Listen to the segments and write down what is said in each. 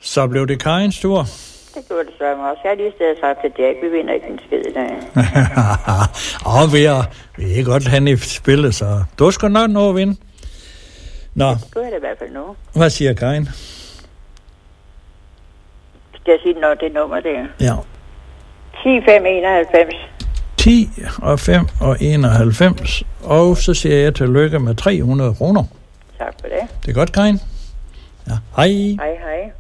Så blev det Karins tur. Det gjorde det sørme også. Jeg har lige stedet sagt til Jack, vi vinder ikke en skid i dag. Vi er godt hen i spillet, så du skal nok nå at vinde. Nå. Det gør jeg det i hvert fald nu. Hvad siger Karin? Skal jeg sige, når det nummer der? Ja. 10, 5, 91. 10 og 5 og 91. Og så siger jeg tillykke med 300 kroner. Tak for det. Det er godt, Karin. Ja. Hej. Hej, hej.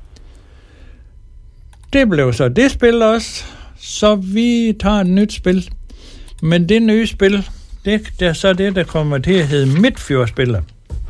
Det blev så det spil også. Så vi tager et nyt spil. Men det nye spil, det er så det, der kommer til at hedde Midtfjordspillet.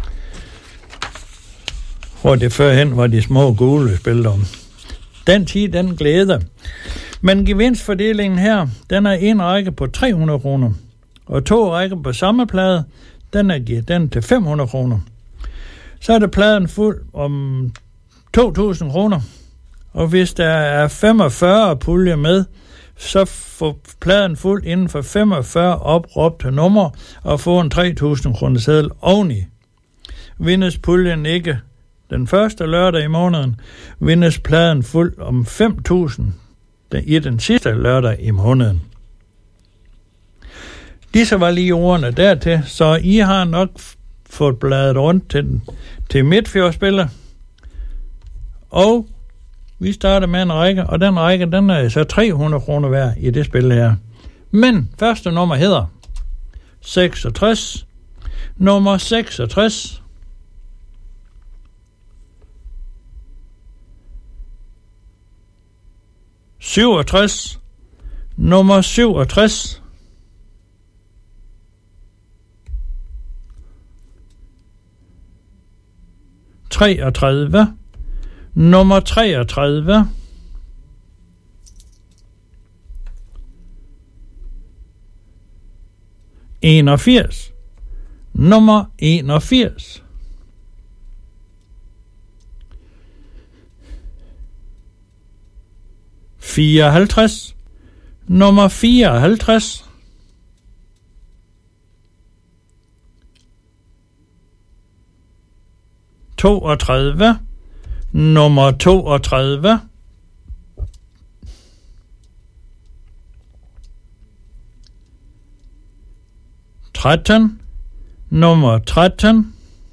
Hvor det førhen var de små gule spil om. Den tid, den glæder. Men gevinstfordelingen her, den er en række på 300 kroner. Og 2 rækker på samme plade, den til 500 kroner. Så er der pladen fuld om 2.000 kroner. Og hvis der er 45 puljer med, så får pladen fuld inden for 45 opråbte nummer og får en 3.000 kroner seddel oveni. Vindes puljen ikke den første lørdag i måneden, vindes pladen fuld om 5.000 i den sidste lørdag i måneden. Disse var lige ordene dertil, så I har nok fået bladet rundt til Midtfjordspillet. Og vi starter med en række, og den række, den er så 300 kroner værd i det spil her. Men første nummer hedder 66. Nummer 66. Nummer 67. 33. Nummer 33. 81. Nummer 81. 54. Nummer 54. 32. Nummer 32. 13. Nummer 13.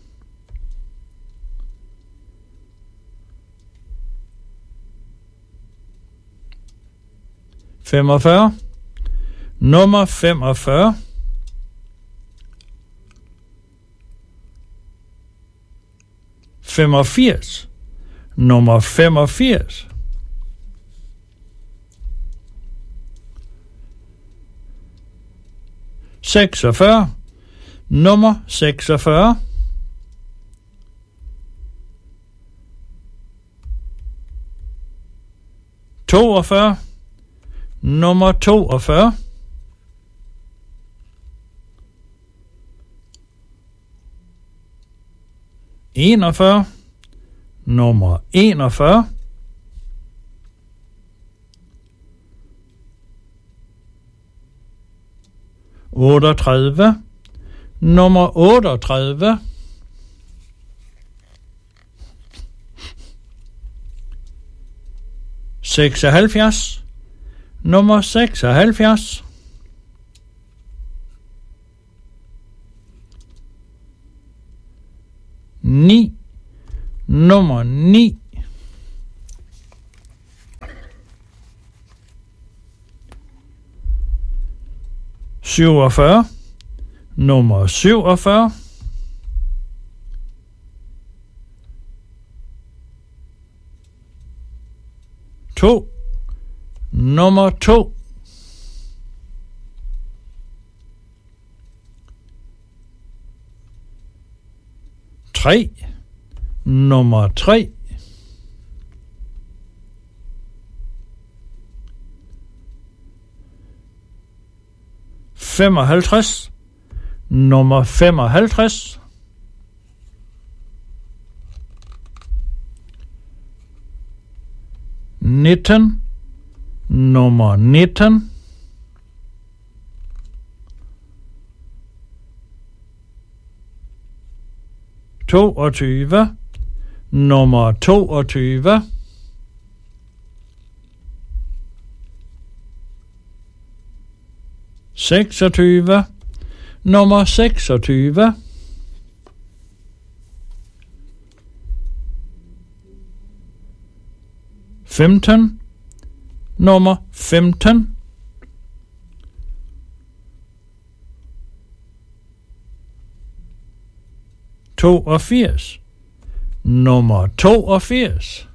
45. Nummer 45. 85. Nummer 85. 46. Nummer 46. 42. Nummer 42. 41. Nummer 41. 38. Nummer 38. 76. Nummer 76. 9. Nummer 9. 47. Nummer 47. 2. Nummer 2. 3. Nummer 3. 55. Nummer 55. 19. Nummer 19. 22. Nummer 22. 26. Nummer 26. 15. Nummer 15. 82. Nummer 82.